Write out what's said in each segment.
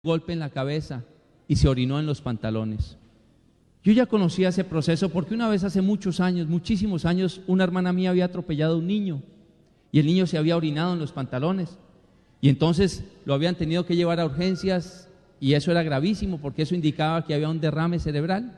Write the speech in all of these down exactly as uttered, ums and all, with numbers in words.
golpe en la cabeza y se orinó en los pantalones. Yo ya conocía ese proceso porque una vez hace muchos años, muchísimos años, una hermana mía había atropellado a un niño y el niño se había orinado en los pantalones y entonces lo habían tenido que llevar a urgencias y eso era gravísimo porque eso indicaba que había un derrame cerebral.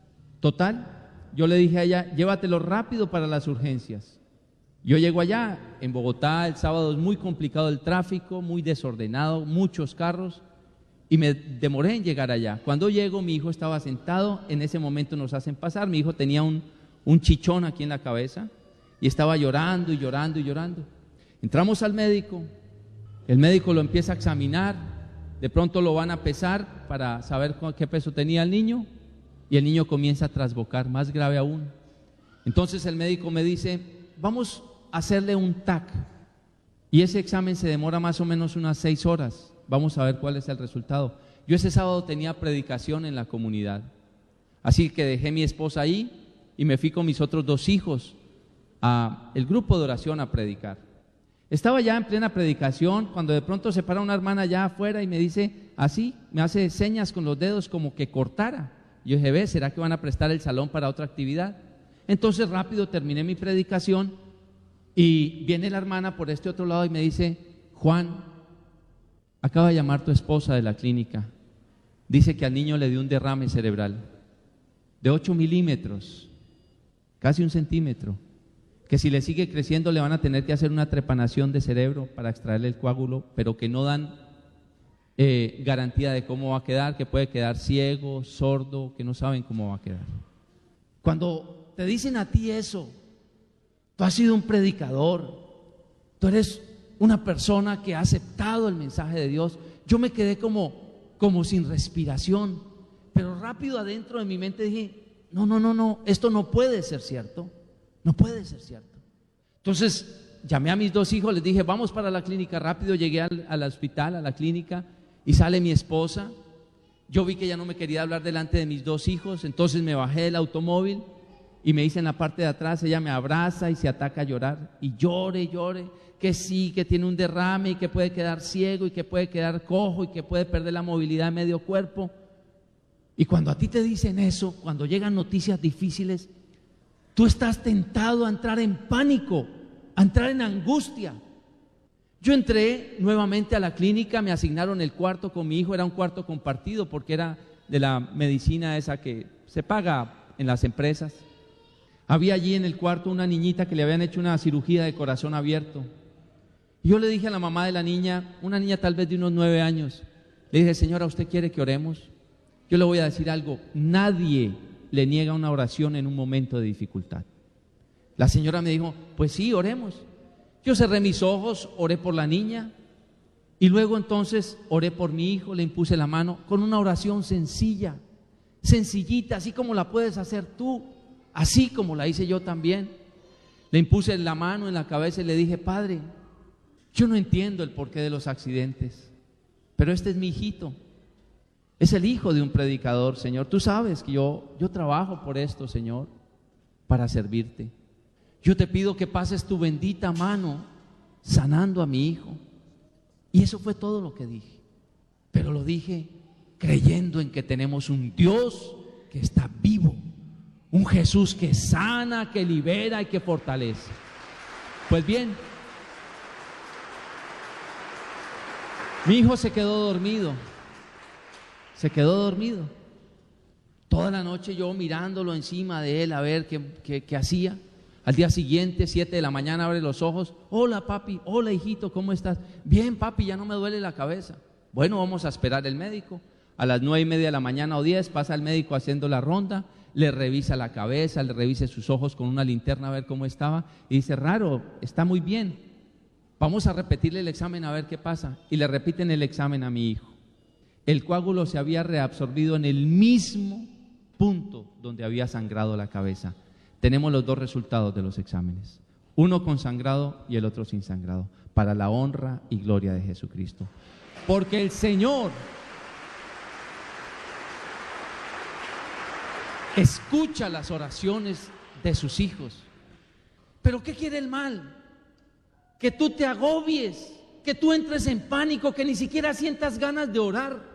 Total, yo le dije a ella, llévatelo rápido para las urgencias. Yo llego allá, en Bogotá, el sábado es muy complicado el tráfico, muy desordenado, muchos carros, y me demoré en llegar allá. Cuando llego, mi hijo estaba sentado, en ese momento nos hacen pasar, mi hijo tenía un, un chichón aquí en la cabeza, y estaba llorando y llorando y llorando. Entramos al médico, el médico lo empieza a examinar, de pronto lo van a pesar para saber qué peso tenía el niño, y el niño comienza a trasbocar, más grave aún. Entonces el médico me dice, vamos a hacerle un T A C, y ese examen se demora más o menos unas seis horas. Vamos a ver cuál es el resultado. Yo ese sábado tenía predicación en la comunidad, así que dejé a mi esposa ahí y me fui con mis otros dos hijos a el grupo de oración a predicar. Estaba ya en plena predicación cuando de pronto se para una hermana allá afuera y me dice así, me hace señas con los dedos como que cortara. Yo dije, ve, ¿será que van a prestar el salón para otra actividad? Entonces rápido terminé mi predicación y viene la hermana por este otro lado y me dice, Juan, acaba de llamar tu esposa de la clínica, dice que al niño le dio un derrame cerebral de ocho milímetros, casi un centímetro, que si le sigue creciendo le van a tener que hacer una trepanación de cerebro para extraerle el coágulo, pero que no dan eh, garantía de cómo va a quedar, que puede quedar ciego, sordo, que no saben cómo va a quedar. Cuando te dicen a ti eso, tú has sido un predicador, tú eres una persona que ha aceptado el mensaje de Dios, yo me quedé como, como sin respiración, pero rápido adentro de mi mente dije, no, no, no, no, esto no puede ser cierto, no puede ser cierto. Entonces llamé a mis dos hijos, les dije, vamos para la clínica, rápido llegué al, al hospital, a la clínica, y sale mi esposa. Yo vi que ella no me quería hablar delante de mis dos hijos, entonces me bajé del automóvil y me hice en la parte de atrás, ella me abraza y se ataca a llorar, y llore, llore, que sí, que tiene un derrame y que puede quedar ciego y que puede quedar cojo y que puede perder la movilidad de medio cuerpo. Y cuando a ti te dicen eso, cuando llegan noticias difíciles, tú estás tentado a entrar en pánico, a entrar en angustia. Yo entré nuevamente a la clínica, me asignaron el cuarto con mi hijo, era un cuarto compartido porque era de la medicina esa que se paga en las empresas. Había allí en el cuarto una niñita que le habían hecho una cirugía de corazón abierto. Yo le dije a la mamá de la niña, una niña tal vez de unos nueve años, le dije, señora, ¿usted quiere que oremos? Yo le voy a decir algo, nadie le niega una oración en un momento de dificultad. La señora me dijo, pues sí, oremos. Yo cerré mis ojos, oré por la niña y luego entonces oré por mi hijo, le impuse la mano con una oración sencilla, sencillita, así como la puedes hacer tú, así como la hice yo también. Le impuse la mano en la cabeza y le dije, Padre, yo no entiendo el porqué de los accidentes, pero este es mi hijito, es el hijo de un predicador, Señor. Tú sabes que yo, yo trabajo por esto, Señor, para servirte. Yo te pido que pases tu bendita mano sanando a mi hijo. Y eso fue todo lo que dije, pero lo dije creyendo en que tenemos un Dios que está vivo, un Jesús que sana, que libera y que fortalece. Pues bien, mi hijo se quedó dormido, se quedó dormido. Toda la noche yo mirándolo encima de él a ver qué, qué, qué hacía. Al día siguiente, siete de la mañana, abre los ojos. Hola papi, hola hijito, ¿cómo estás? Bien papi, ya no me duele la cabeza. Bueno, vamos a esperar al médico. A las nueve y media de la mañana o diez pasa el médico haciendo la ronda, le revisa la cabeza, le revisa sus ojos con una linterna a ver cómo estaba y dice, raro, está muy bien. Vamos a repetirle el examen a ver qué pasa. Y le repiten el examen a mi hijo. El coágulo se había reabsorbido en el mismo punto donde había sangrado la cabeza. Tenemos los dos resultados de los exámenes, uno con sangrado y el otro sin sangrado, para la honra y gloria de Jesucristo. Porque el Señor escucha las oraciones de sus hijos. ¿Pero qué quiere el mal? Que tú te agobies, que tú entres en pánico, que ni siquiera sientas ganas de orar.